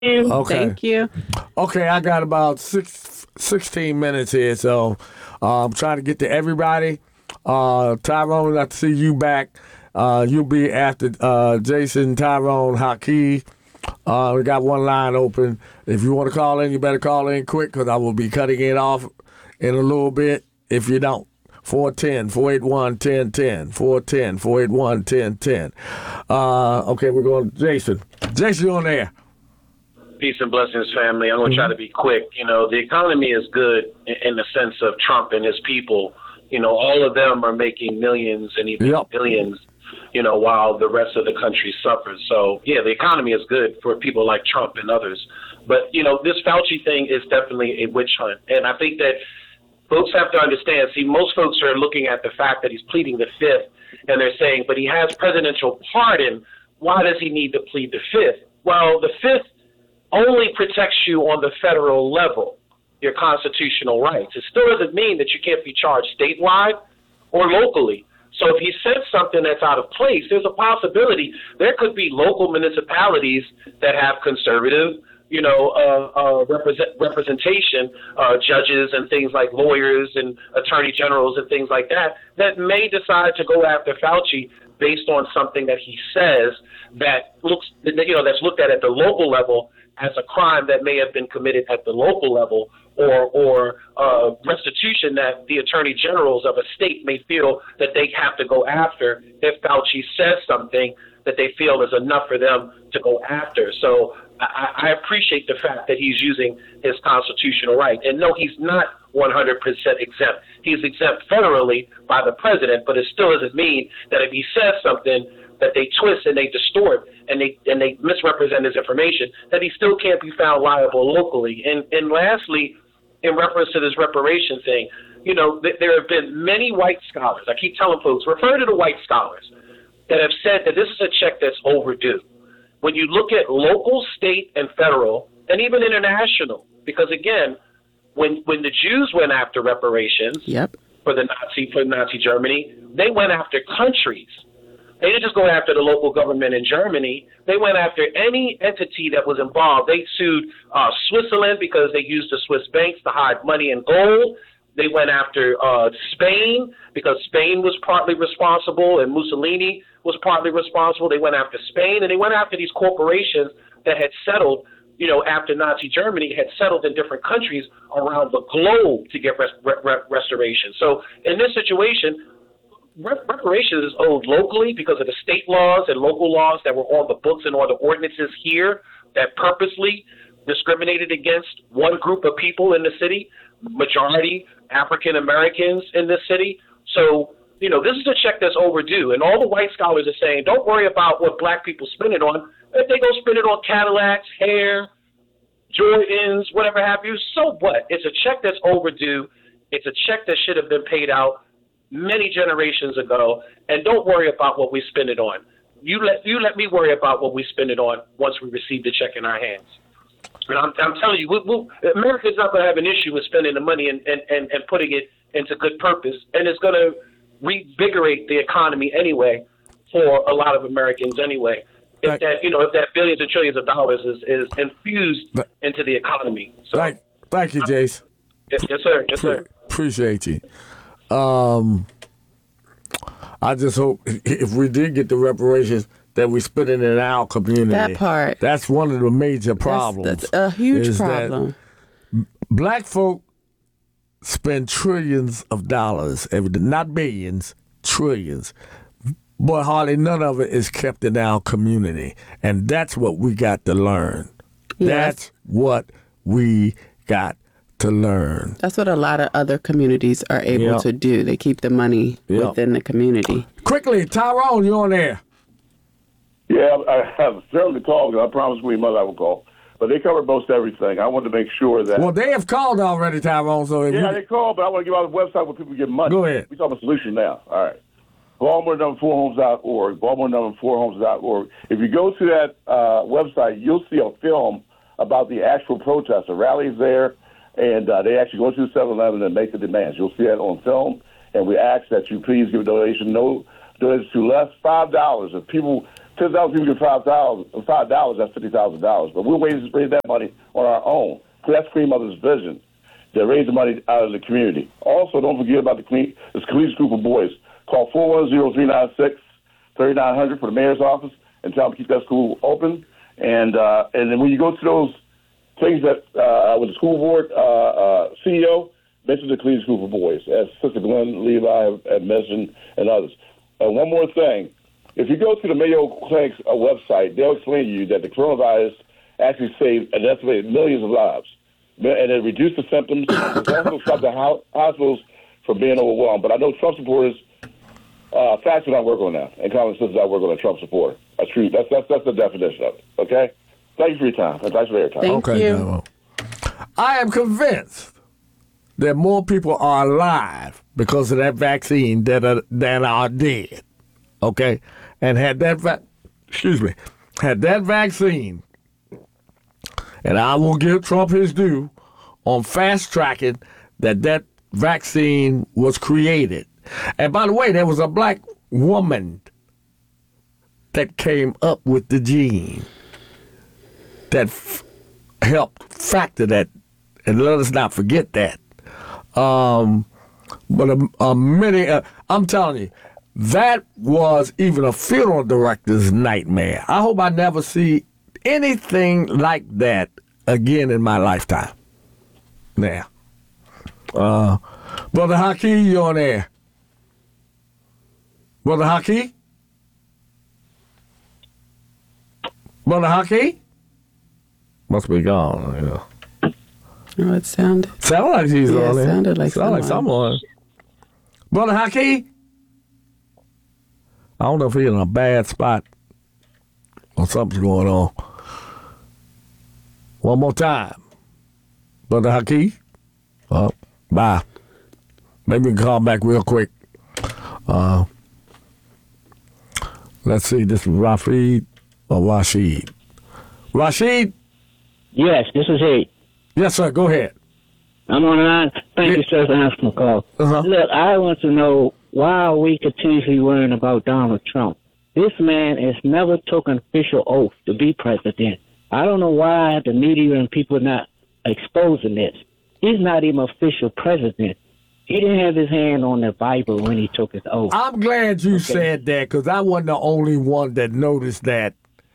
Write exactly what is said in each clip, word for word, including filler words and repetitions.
Okay. Thank you. Okay, I got about six, sixteen minutes here, so uh, I'm trying to get to everybody. Uh, Tyrone, I see you back. Uh, you'll be after uh, Jason, Tyrone, Haki. Uh, we got one line open. If you want to call in, you better call in quick because I will be cutting it off in a little bit if you don't. four one zero, four eight one, one zero one zero. four one zero, four eight one, one zero one zero. Uh, okay, we're going to Jason. Jason, you on there? Peace and blessings, family. I'm going to try to be quick. You know, the economy is good in, in the sense of Trump and his people. You know, all of them are making millions and even Yep. billions, you know, while the rest of the country suffers. So, yeah, the economy is good for people like Trump and others. But, you know, this Fauci thing is definitely a witch hunt. And I think that folks have to understand, see, most folks are looking at the fact that he's pleading the fifth, and they're saying, but he has presidential pardon. Why does he need to plead the fifth? Well, the fifth only protects you on the federal level, your constitutional rights. It still doesn't mean that you can't be charged statewide or locally. So if he says something that's out of place, there's a possibility there could be local municipalities that have conservative, you know, uh, uh, represent, representation, uh, judges and things like lawyers and attorney generals and things like that, that may decide to go after Fauci based on something that he says that looks, you know, that's looked at at the local level as a crime that may have been committed at the local level, or or uh, restitution that the attorney generals of a state may feel that they have to go after if Fauci says something that they feel is enough for them to go after. So I, I appreciate the fact that he's using his constitutional right. And no, he's not one hundred percent exempt. He's exempt federally by the president, but it still doesn't mean that if he says something that they twist and they distort and they and they misrepresent his information, that he still can't be found liable locally. And and lastly, in reference to this reparation thing, you know, th- there have been many white scholars. I keep telling folks, refer to the white scholars that have said that this is a check that's overdue. When you look at local, state, and federal, and even international, because again, when when the Jews went after reparations Yep. for the Nazi for Nazi Germany, they went after countries. They didn't just go after the local government in Germany. They went after any entity that was involved. They sued uh, Switzerland because they used the Swiss banks to hide money and gold. They went after uh, Spain because Spain was partly responsible and Mussolini was partly responsible. They went after Spain, and they went after these corporations that had settled, you know, after Nazi Germany, had settled in different countries around the globe to get res- re- restoration. So in this situation, reparations is owed locally because of the state laws and local laws that were on the books and on the ordinances here that purposely discriminated against one group of people in the city, majority African Americans in this city. So, you know, this is a check that's overdue. And all the white scholars are saying, don't worry about what black people spend it on. If they go spend it on Cadillacs, hair, Jordans, whatever have you, so what? It's a check that's overdue. It's a check that should have been paid out many generations ago, and don't worry about what we spend it on. You let you let me worry about what we spend it on once we receive the check in our hands. And I'm, I'm telling you, we, we, America's not going to have an issue with spending the money and, and, and, and putting it into good purpose, and it's going to revigorate the economy anyway for a lot of Americans anyway. If Right. that, you know, if that billions and trillions of dollars is, is infused Right. into the economy. So, Thank, thank you, Jace. yes, yes, sir. Yes, sir. Appreciate you. Um, I just hope if we did get the reparations that we spend it in our community. That part. That's one of the major problems. That's, that's a huge is that problem. Black folk spend trillions of dollars every day, not billions, trillions. But hardly none of it is kept in our community. And that's what we got to learn. Yes. That's what we got to learn. That's what a lot of other communities are able Yep. to do. They keep the money Yep. within the community. Quickly, Tyrone, you on there. Yeah, I have certainly called. I promised my mother I would call. But they cover most everything. I wanted to make sure that. Well, they have called already, Tyrone. So if yeah, you, they called, but I want to give out a website where people get money. Go ahead. We're talking about solution now. All right. Baltimore number four homes dot org, Baltimore number four homes dot org. If you go to that uh, website, you'll see a film about the actual protest. The rally's there, and uh, they actually go to the seven eleven and make the demands. You'll see that on film, and we ask that you please give a donation. No donations to less five dollars. If people ten thousand people get five dollars. Five dollars, that's fifty thousand dollars. But we're waiting to raise that money on our own. So that's Queen Mother's vision, to raise the money out of the community. Also, don't forget about the Queen, this Queen's group of boys. Call four one zero, three nine six, three nine zero zero for the mayor's office and tell them to keep that school open. And uh, and then when you go to those things that uh, with the school board uh, uh, C E O, mention the Queen's group of boys, as Sister Glenn Levi had mentioned, and others. And one more thing. If you go to the Mayo Clinic's uh, website, they'll explain to you that the coronavirus actually saved an estimated millions of lives. And it reduced the symptoms. It also stopped the ho- hospitals from being overwhelmed. But I know Trump supporters, uh, facts are not working on that, and common sense is not working on a Trump supporter. That's true. That's, that's, that's the definition of it, okay? Thank you for your time. And thanks for your time. Thank Okay, you. Damo. I am convinced that more people are alive because of that vaccine than are, than are dead. Okay, and had that va- excuse me, had that vaccine, and I will give Trump his due on fast tracking that that vaccine was created. And by the way, there was a black woman that came up with the gene that f- helped factor that, and let us not forget that. Um, but a, a many, uh, I'm telling you, that was even a funeral director's nightmare. I hope I never see anything like that again in my lifetime. Now, uh, Brother Haki, you on air? Brother Haki? Brother Haki? Must be gone, you know. Oh, it sounded. Sound like he's Yeah, on it there. sounded like Sound like someone. someone. Brother Haki? I don't know if he's in a bad spot or something's going on. One more time. Brother Haki? Oh, bye. Maybe we can call back real quick. Uh, let's see. This is Rafid or Rashid? Rashid? Yes, this is it. Yes, sir. Go ahead. I'm on the line. Thank you, sir, for answering my call. Uh-huh. Look, I want to know, why are we continuously worrying about Donald Trump? This man has never took an official oath to be president. I don't know why the media and people are not exposing this. He's not even official president. He didn't have his hand on the Bible when he took his oath. I'm glad you Okay. said that because I wasn't the only one that noticed that.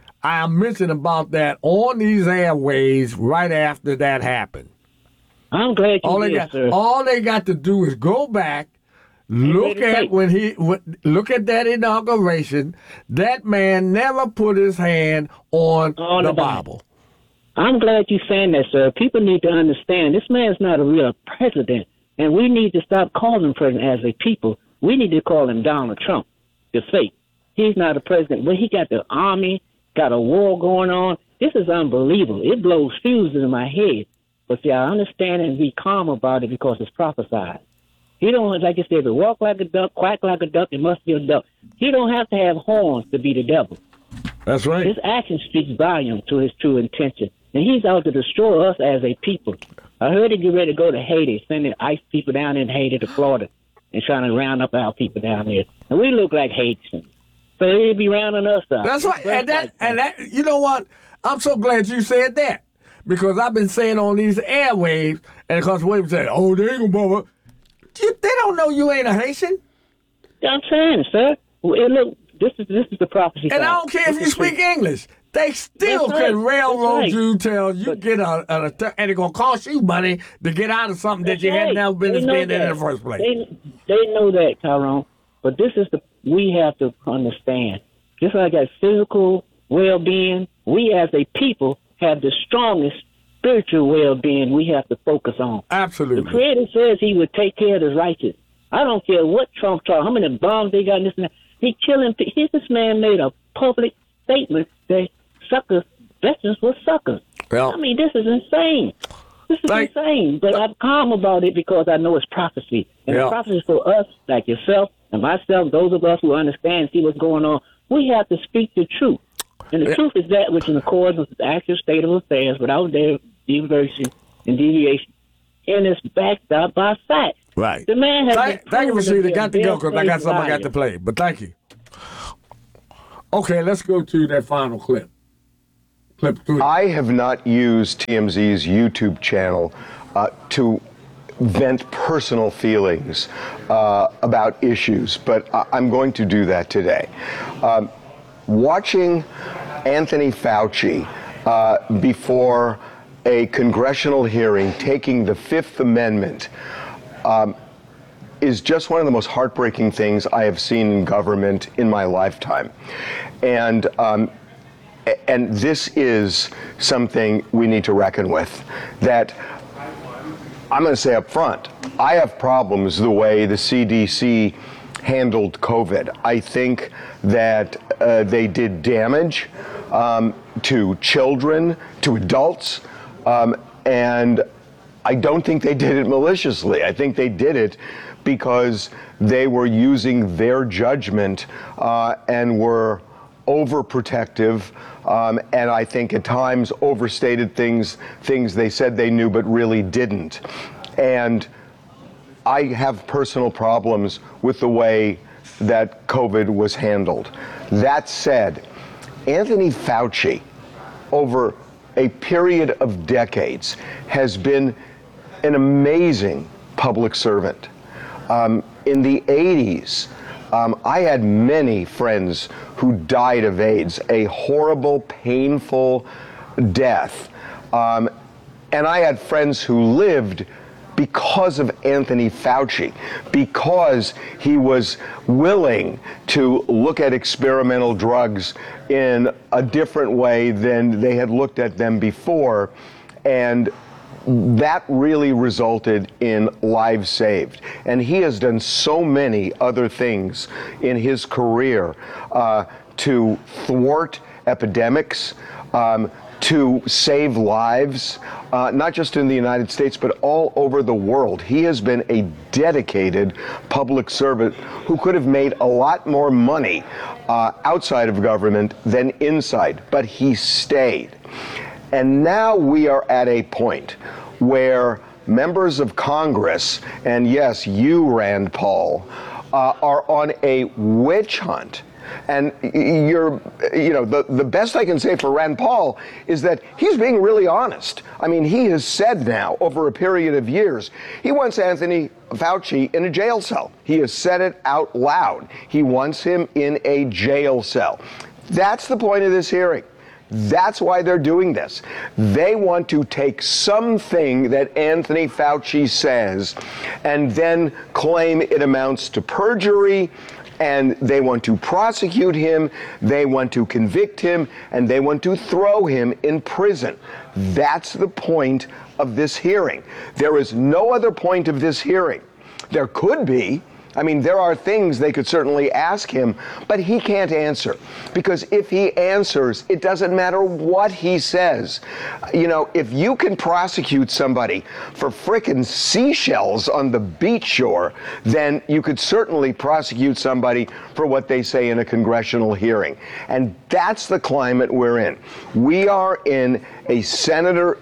I mentioned about that on these airways right after that happened. I'm glad you All they did, got, sir. all they got to do is go back, look ready to at take- when he when- look at that inauguration. That man never put his hand on, On the the Bible. Bible. I'm glad you're saying that, sir. People need to understand this man's not a real president, and we need to stop calling him president as a people. We need to call him Donald Trump, the fake. He's not a president, but he got the army, got a war going on. This is unbelievable. It blows fuses in my head. But see, I understand and be calm about it because it's prophesied. He don't, like you said, if it walk like a duck, quack like a duck, it must be a duck. He don't have to have horns to be the devil. That's right. His action speaks volume to his true intention. And he's out to destroy us as a people. I heard he get ready to go to Haiti, sending ICE people down in Haiti to Florida and trying to round up our people down there. And we look like Haitians. So he'll be rounding us up. That's right. And that, and that, you know what? I'm so glad you said that because I've been saying on these airwaves, and because women say, "Oh, they ain't gonna bother." You, they don't know you ain't a Haitian, I'm saying, sir. Well, it look, this is this is the prophecy. and I side. don't care if This you is speak true. English. They still That's right. can railroad That's right. you till you But- get a, a, a and it's gonna cost you money to get out of something that That's you had right. never been They know spending in that. the first place. They, they know that, Tyrone. But this is the we have to understand. Just like that physical well-being, we as a people have the strongest spiritual well-being we have to focus on. The Absolutely. Creator says he would take care of the righteous. I don't care what Trump talk, how many bombs they got in this and that. He killing people. Here's this man made a public statement that suckers, veterans were suckers. Well, I mean, this is insane. This is Like- insane. But I'm calm about it because I know it's prophecy. And Yeah. the prophecy is for us, like yourself and myself, those of us who understand and see what's going on. We have to speak the truth. And the Yeah. truth is that which is in accordance with the actual state of affairs without their diversion and deviation. And it's backed up by fact. right. The man has Thank, been thank you, proven to Rashida. be a Got to go because I got barefaced something I got liar. to play. But thank you. Okay, let's go to that final clip. Clip three. I have not used T M Z's YouTube channel uh, to vent personal feelings uh, about issues, but I- I'm going to do that today. Um, watching Anthony Fauci uh, before a congressional hearing taking the Fifth Amendment um, is just one of the most heartbreaking things I have seen in government in my lifetime. And um, and this is something we need to reckon with. That I'm going to say up front, I have problems the way the C D C handled COVID. I think that uh, they did damage um, to children, to adults, um, and I don't think they did it maliciously. I think they did it because they were using their judgment uh, and were overprotective, um, and I think at times overstated things, things they said they knew but really didn't. And I have personal problems with the way that COVID was handled. That said, Anthony Fauci, over a period of decades, has been an amazing public servant. Um, in the eighties, um, I had many friends who died of AIDS, a horrible, painful death. Um, and I had friends who lived because of Anthony Fauci, because he was willing to look at experimental drugs in a different way than they had looked at them before. And that really resulted in lives saved. And he has done so many other things in his career uh, to thwart epidemics, um, to save lives, uh, not just in the United States, but all over the world. He has been a dedicated public servant who could have made a lot more money uh, outside of government than inside, but he stayed. And now we are at a point where members of Congress, and yes, you, Rand Paul, uh, are on a witch hunt. And you're, you know, the, the best I can say for Rand Paul is that he's being really honest. I mean, he has said now over a period of years, he wants Anthony Fauci in a jail cell. He has said it out loud. He wants him in a jail cell. That's the point of this hearing. That's why they're doing this. They want to take something that Anthony Fauci says and then claim it amounts to perjury, and they want to prosecute him, they want to convict him, and they want to throw him in prison. That's the point of this hearing. There is no other point of this hearing. There could be. I mean, there are things they could certainly ask him, but he can't answer. Because if he answers, it doesn't matter what he says. You know, if you can prosecute somebody for frickin' seashells on the beach shore, then you could certainly prosecute somebody for what they say in a congressional hearing. And that's the climate we're in. We are in a Senator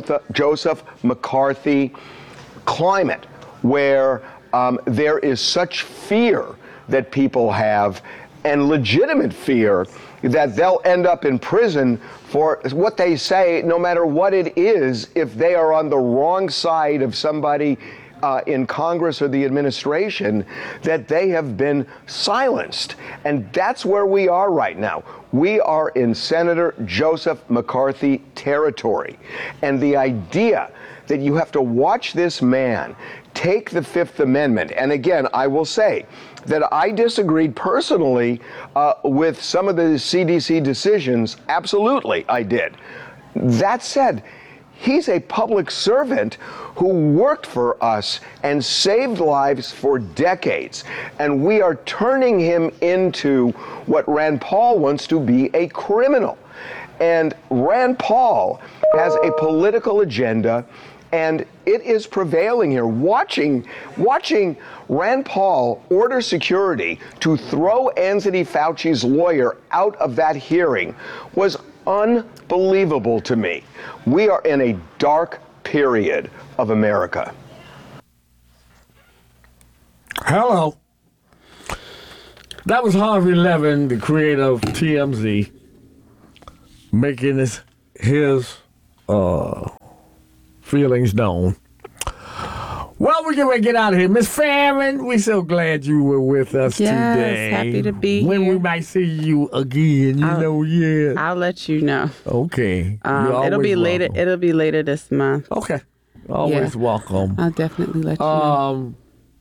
Joseph McCarthy climate where Um, there is such fear that people have, and legitimate fear, that they'll end up in prison for what they say, no matter what it is, if they are on the wrong side of somebody uh, in Congress or the administration, that they have been silenced. And that's where we are right now. We are in Senator Joseph McCarthy territory. And the idea that you have to watch this man take the Fifth Amendment, and again, I will say that I disagreed personally uh, with some of the C D C decisions. Absolutely, I did. That said, he's a public servant who worked for us and saved lives for decades. And we are turning him into what Rand Paul wants to be, a criminal. And Rand Paul has a political agenda, and it is prevailing here. Watching, watching Rand Paul order security to throw Anthony Fauci's lawyer out of that hearing was unbelievable to me. We are in a dark period of America. Hello. That was Harvey Levin, the creator of T M Z, making his, his uh, feelings known. Well, we're going to get out of here. Miss Farron, we're so glad you were with us Yes, today. happy to be when here. we might see you again, you I'll- know, yeah. I'll let you know. Okay. Um, You're it'll be always later. welcome. It'll be later this month. Okay. Always Yeah. welcome. I'll definitely let you know. Um,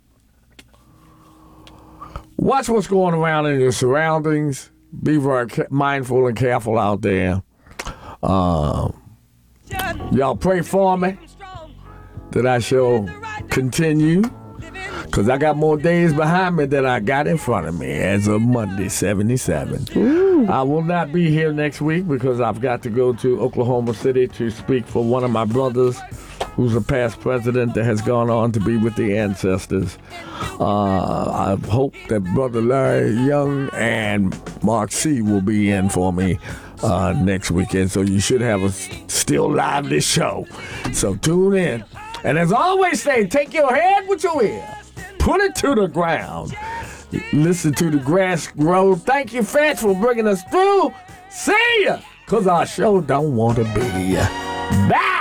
watch what's going around in your surroundings. Be very ca- mindful and careful out there. Um, y'all pray for me that I shall continue, because I got more days behind me than I got in front of me as of Monday, seventy-seven. I will not be here next week because I've got to go to Oklahoma City to speak for one of my brothers who's a past president that has gone on to be with the ancestors. Uh, I hope that Brother Larry Young and Mark C. will be in for me uh, next weekend, so you should have a s- still lively show. So tune in. And as I always say, take your head with your ear, put it to the ground, listen to the grass grow. Thank you, Fetch, for bringing us through. See ya, because our show don't want to be. Bye.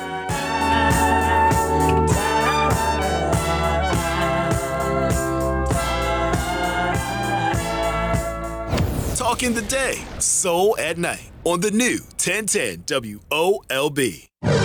Talking the day, soul at night on the new ten ten W O L B.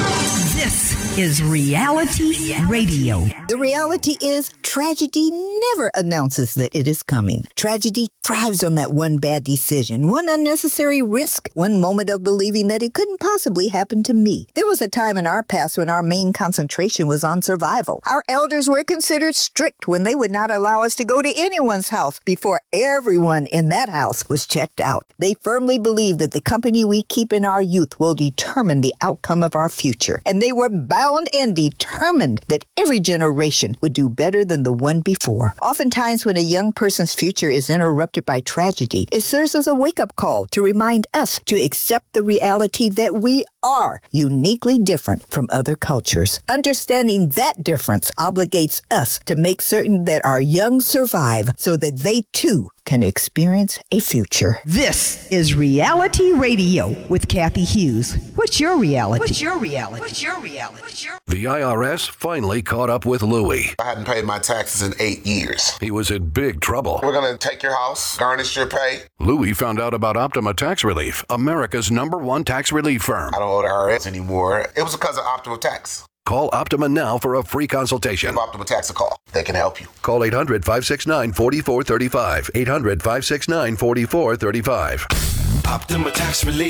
This is Reality Radio. The reality is tragedy never announces that it is coming. Tragedy thrives on that one bad decision, one unnecessary risk, one moment of believing that it couldn't possibly happen to me. There was a time in our past when our main concentration was on survival. Our elders were considered strict when they would not allow us to go to anyone's house before everyone in that house was checked out. They firmly believed that the company we keep in our youth will determine the outcome of our future. And they were bound and determined that every generation would do better than the one before. Oftentimes, when a young person's future is interrupted by tragedy, it serves as a wake-up call to remind us to accept the reality that we are uniquely different from other cultures. Understanding that difference obligates us to make certain that our young survive so that they too can experience a future. This is Reality Radio with Kathy Hughes. What's your reality? What's your reality? What's your reality? What's your The I R S finally caught up with Louie. I hadn't paid my taxes in eight years. He was in big trouble. We're going to take your house, garnish your pay. Louie found out about Optima Tax Relief, America's number one tax relief firm. I don't owe the I R S anymore. It was because of Optima Tax. Call Optima now for a free consultation. Give Optima Tax a call. They can help you. Call eight hundred, five six nine, four four three five. eight hundred, five six nine, four four three five. Optima Tax Relief.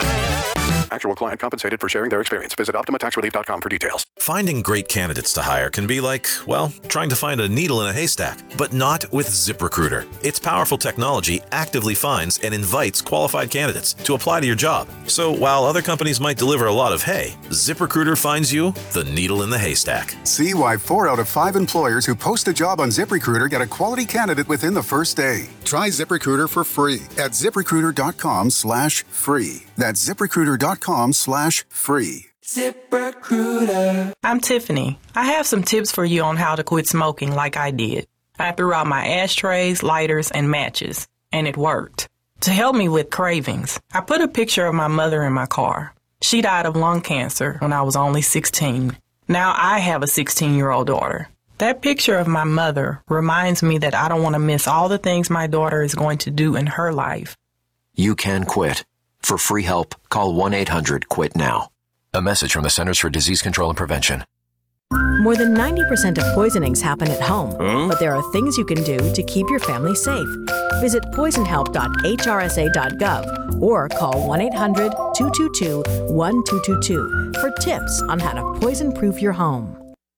Actual client compensated for sharing their experience. Visit Optima Tax Relief dot com for details. Finding great candidates to hire can be like, well, trying to find a needle in a haystack, but not with ZipRecruiter. Its powerful technology actively finds and invites qualified candidates to apply to your job. So while other companies might deliver a lot of hay, ZipRecruiter finds you the needle in the haystack. See why four out of five employers who post a job on ZipRecruiter get a quality candidate within the first day. Try ZipRecruiter for free at ZipRecruiter.com slash free. That's ZipRecruiter.com slash free. ZipRecruiter. I'm Tiffany. I have some tips for you on how to quit smoking like I did. I threw out my ashtrays, lighters, and matches, and it worked. To help me with cravings, I put a picture of my mother in my car. She died of lung cancer when I was only sixteen. Now I have a sixteen-year-old daughter. That picture of my mother reminds me that I don't want to miss all the things my daughter is going to do in her life. You can quit. For free help, call one eight hundred quit now. A message from the Centers for Disease Control and Prevention. More than ninety percent of poisonings happen at home, huh? But there are things you can do to keep your family safe. Visit poison help dot H R S A dot gov or call one eight hundred two two two one two two two for tips on how to poison-proof your home.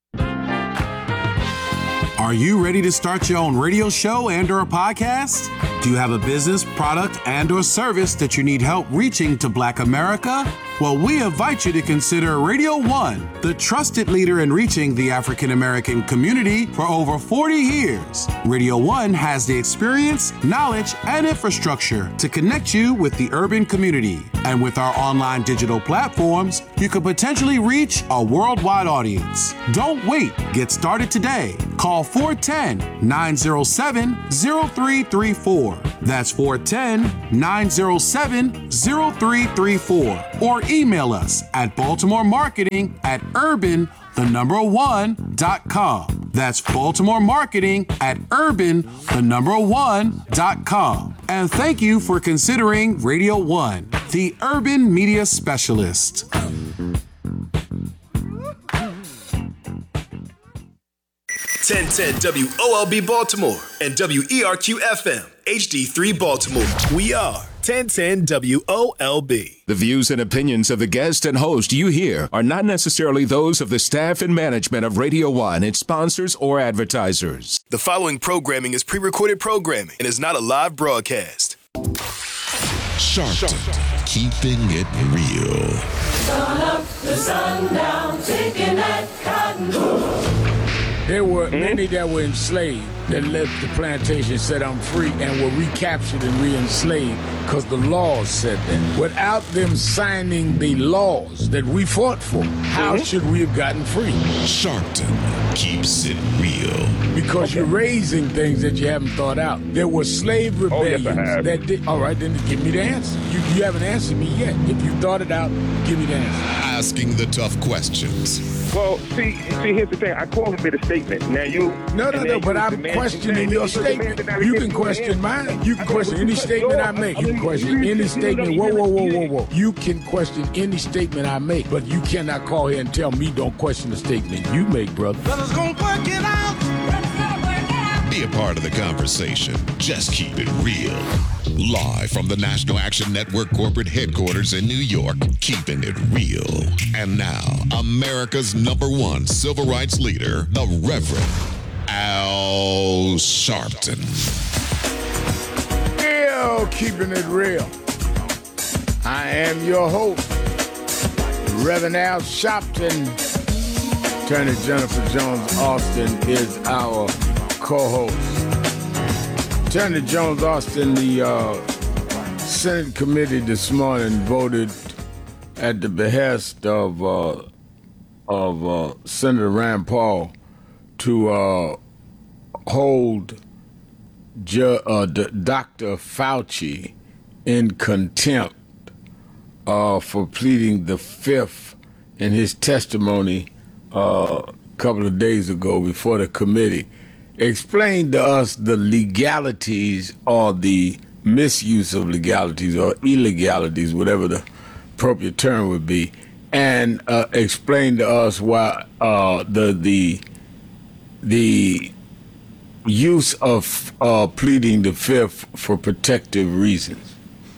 Are you ready to start your own radio show and or a podcast? Do you have a business, product, and or service that you need help reaching to Black America? Well, we invite you to consider Radio One, the trusted leader in reaching the African American community for over forty years. Radio One has the experience, knowledge, and infrastructure to connect you with the urban community. And with our online digital platforms, you could potentially reach a worldwide audience. Don't wait. Get started today. Call four one zero, nine zero seven, zero three three four. That's four one zero, nine zero seven, zero three three four. Or email us at Baltimore Marketing at urban, the number one, dot com. That's Baltimore Marketing at urban, the number one, dot com. And thank you for considering Radio One, the urban media specialist. ten ten W O L B Baltimore and W E R Q F M H D three Baltimore. We are ten ten W O L B. The views and opinions of the guest and host you hear are not necessarily those of the staff and management of Radio One, its sponsors, or advertisers. The following programming is pre-recorded programming and is not a live broadcast. Sharpton, keeping it real. Sun up to sundown, taking that cotton. There were many that were enslaved that left the plantation, said I'm free, and were recaptured and re-enslaved because the laws said that. Without them signing the laws that we fought for, how mm-hmm. should we have gotten free? Sharpton keeps it real. Because okay. you're raising things that you haven't thought out. There were slave rebellions oh, yes, that did. All right, then give me the answer. You, you haven't answered me yet. If you thought it out, give me the answer. Asking the tough questions. Well, see, see, here's the thing. I called him a statement. Now you. No, no, no. But I'm questioning your statement. You can question mine. You can question any statement I make. You can question any statement. Whoa, whoa, whoa, whoa, whoa. You can question any statement I make, but you cannot call here and tell me don't question the statement you make, brother. Brothers gonna work it out. Be a part of the conversation. Just keep it real. Live from the National Action Network corporate headquarters in New York, keeping it real. And now, America's number one civil rights leader, the Reverend Al Sharpton. Real, keeping it real. I am your host, Reverend Al Sharpton. Attorney Jennifer Jones Austin is our co-host. Attorney Jones Austin, the uh, Senate committee this morning voted at the behest of uh, of uh, Senator Rand Paul to uh, hold Ju- uh, D- Doctor Fauci in contempt uh, for pleading the fifth in his testimony uh, a couple of days ago before the committee. Explain to us the legalities or the misuse of legalities or illegalities, whatever the appropriate term would be, and uh, explain to us why uh, the the the use of uh, pleading the fifth for protective reasons.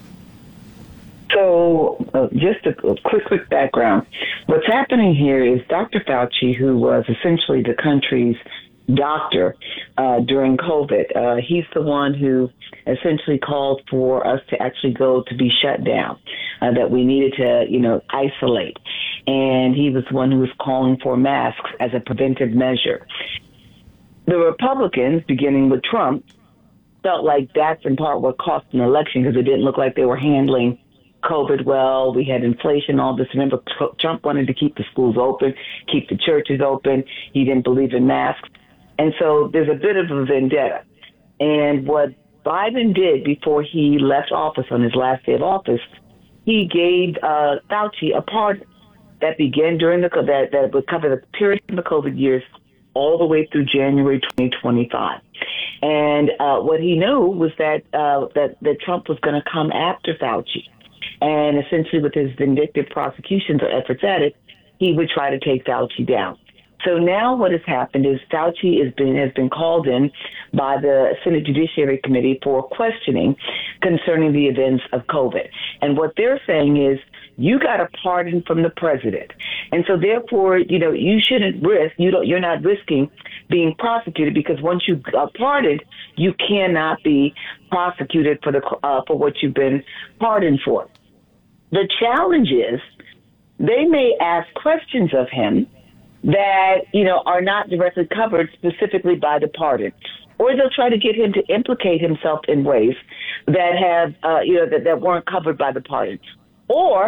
So, uh, just a, a quick, quick background. What's happening here is Doctor Fauci, who was essentially the country's doctor uh, during COVID. Uh, he's the one who essentially called for us to actually go to be shut down, uh, that we needed to, you know, isolate. And he was the one who was calling for masks as a preventive measure. The Republicans, beginning with Trump, felt like that's in part what cost an election because it didn't look like they were handling COVID well. We had inflation, all this. Remember, Trump wanted to keep the schools open, keep the churches open. He didn't believe in masks. And so there's a bit of a vendetta. And what Biden did before he left office on his last day of office, he gave uh, Fauci a pardon that began during the that, that would cover the period of the COVID years all the way through January twenty twenty-five. And uh, what he knew was that uh, that that Trump was going to come after Fauci, and essentially with his vindictive prosecutions or efforts at it, he would try to take Fauci down. So now what has happened is Fauci has been has been called in by the Senate Judiciary Committee for questioning concerning the events of COVID. And what they're saying is, you got a pardon from the president. And so therefore, you know, you shouldn't risk, you don't, you're not risking being prosecuted because once you are pardoned, you cannot be prosecuted for the uh, for what you've been pardoned for. The challenge is they may ask questions of him that, you know, are not directly covered specifically by the pardon. Or they'll try to get him to implicate himself in ways that have, uh, you know, that, that weren't covered by the pardon. Or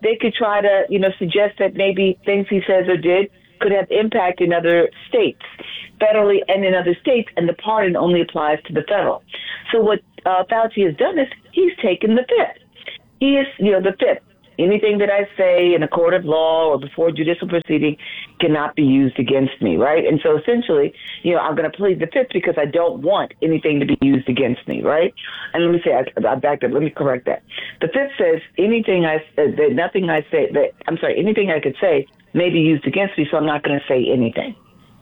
they could try to, you know, suggest that maybe things he says or did could have impact in other states, federally and in other states, and the pardon only applies to the federal. So what uh, Fauci has done is he's taken the fifth. He is, you know, the fifth. Anything that I say in a court of law or before judicial proceeding cannot be used against me, right? And so essentially, you know, I'm going to plead the fifth because I don't want anything to be used against me, right? And let me say, I, I backed up. Let me correct that. The fifth says anything I said, that nothing I say, that I'm sorry, anything I could say may be used against me, so I'm not going to say anything.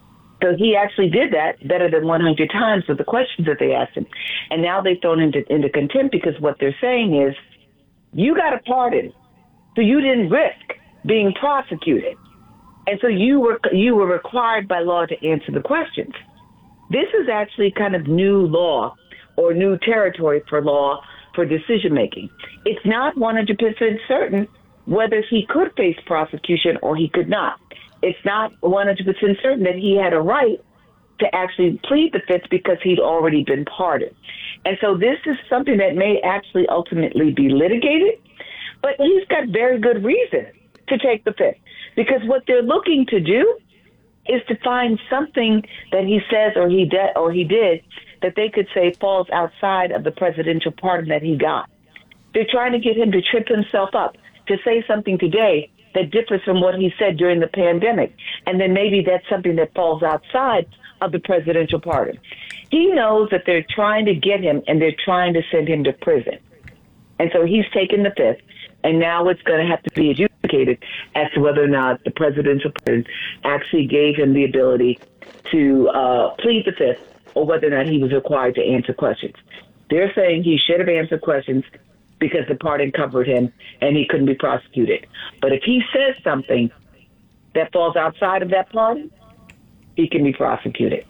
So he actually did that better than one hundred times with the questions that they asked him. And now they've thrown into, into contempt because what they're saying is, you got a pardon. So you didn't risk being prosecuted. And so you were you were required by law to answer the questions. This is actually kind of new law or new territory for law for decision making. It's not one hundred percent certain whether he could face prosecution or he could not. It's not one hundred percent certain that he had a right to actually plead the fifth because he'd already been pardoned. And so this is something that may actually ultimately be litigated. But he's got very good reason to take the fifth, because what they're looking to do is to find something that he says or he de- or he did that they could say falls outside of the presidential pardon that he got. They're trying to get him to trip himself up, to say something today that differs from what he said during the pandemic, and then maybe that's something that falls outside of the presidential pardon. He knows that they're trying to get him and they're trying to send him to prison. And so he's taken the fifth. And now it's going to have to be adjudicated as to whether or not the presidential pardon actually gave him the ability to uh, plead the fifth, or whether or not he was required to answer questions. They're saying he should have answered questions because the pardon covered him and he couldn't be prosecuted. But if he says something that falls outside of that pardon, he can be prosecuted.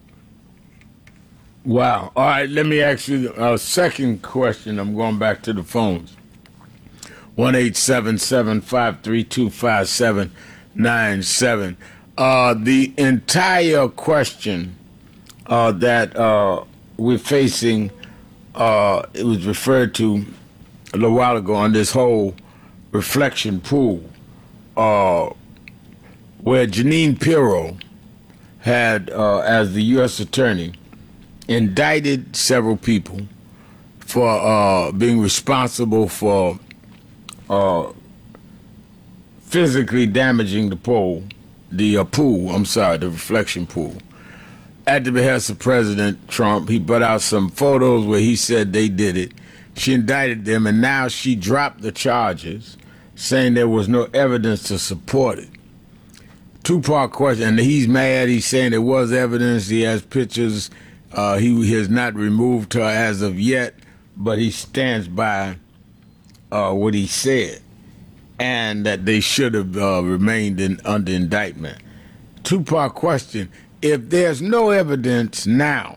Wow. All right, let me ask you a second question. I'm going back to the phones. one eight seven seven, five three two, five seven nine seven. Uh, the entire question uh, that uh, we're facing, uh, it was referred to a little while ago on this whole reflection pool, uh, where Jeanine Pirro had, uh, as the U S attorney, indicted several people for uh, being responsible for Uh, physically damaging the pool, the uh, pool, I'm sorry, the reflection pool. At the behest of President Trump, he put out some photos where he said they did it. She indicted them, and now she dropped the charges, saying there was no evidence to support it. Two-part question, and he's mad. He's saying there was evidence. He has pictures. Uh, he has not removed her as of yet, but he stands by Uh, what he said, and that they should have uh, remained in, under indictment. Two-part question. If there's no evidence now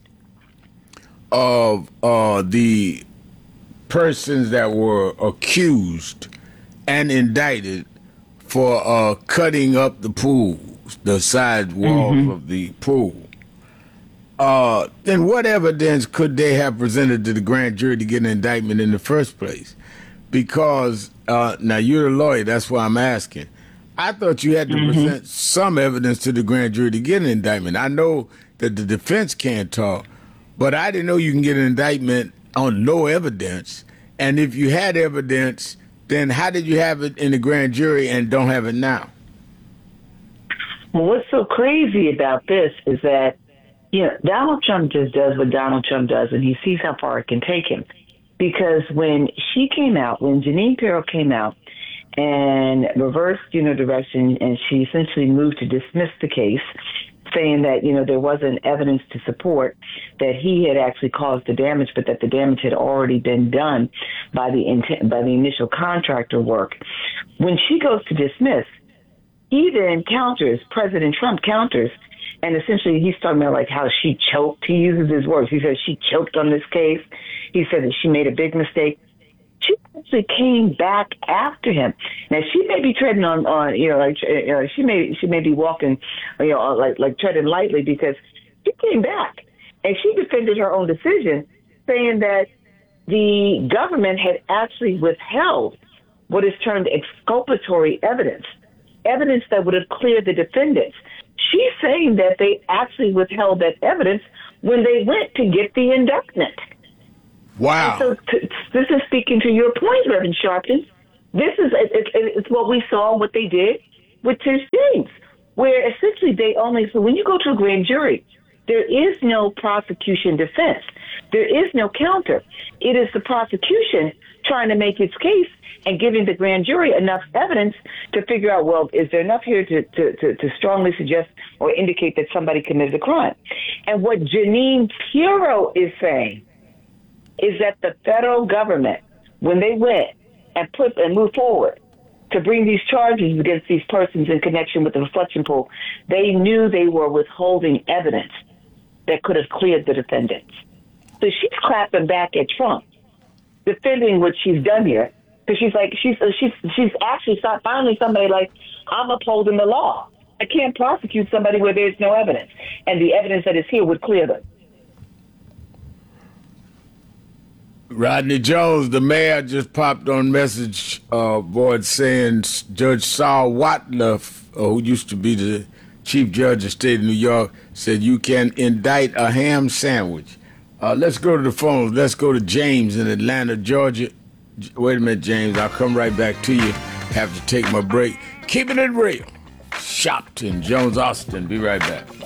of uh, the persons that were accused and indicted for uh, cutting up the pools, the side walls mm-hmm. of the pool, uh, then what evidence could they have presented to the grand jury to get an indictment in the first place? Because, uh, now you're a lawyer, that's why I'm asking. I thought you had to mm-hmm. present some evidence to the grand jury to get an indictment. I know that the defense can't talk, but I didn't know you can get an indictment on no evidence. And if you had evidence, then how did you have it in the grand jury and don't have it now? Well, what's so crazy about this is that, you know, Donald Trump just does what Donald Trump does, and he sees how far it can take him. Because when she came out, when Jeanine Pirro came out and reversed, you know, direction, and she essentially moved to dismiss the case, saying that, you know, there wasn't evidence to support that he had actually caused the damage, but that the damage had already been done by the intent, by the initial contractor work. When she goes to dismiss, he then counters, President Trump counters, and essentially he's talking about like how she choked. He uses his words. He says she choked on this case. He said that she made a big mistake. She actually came back after him. Now she may be treading on, on you know, like you know, she may she may be walking, you know, like like treading lightly, because she came back and she defended her own decision, saying that the government had actually withheld what is termed exculpatory evidence, evidence that would have cleared the defendants. She's saying that they actually withheld that evidence when they went to get the indictment. Wow. And so t- this is speaking to your point, Reverend Sharpton. This is it, it, it's what we saw, what they did with Tish James, where essentially they only, so when you go to a grand jury, there is no prosecution defense. There is no counter. It is the prosecution trying to make its case and giving the grand jury enough evidence to figure out, well, is there enough here to, to, to, to strongly suggest or indicate that somebody committed a crime? And what Jeanine Pirro is saying is that the federal government, when they went and put and moved forward to bring these charges against these persons in connection with the reflection pool, they knew they were withholding evidence that could have cleared the defendants. So she's clapping back at Trump, defending what she's done here, because she's like, she's she's she's actually finally somebody like, I'm upholding the law. I can't prosecute somebody where there's no evidence, and the evidence that is here would clear them. Rodney Jones, the mayor, just popped on message uh, board saying Judge Saul Watliff, uh, who used to be the chief judge of the state of New York, said you can indict a ham sandwich. Uh, let's go to the phones. Let's go to James in Atlanta, Georgia. Wait a minute, James. I'll come right back to you. Have to take my break. Keeping it real. Shopton, Jones Austin. Be right back.